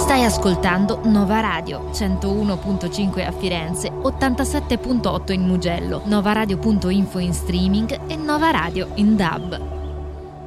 Stai ascoltando Nova Radio, 101.5 a Firenze, 87.8 in Mugello, novaradio.info in streaming e Nova Radio in DAB.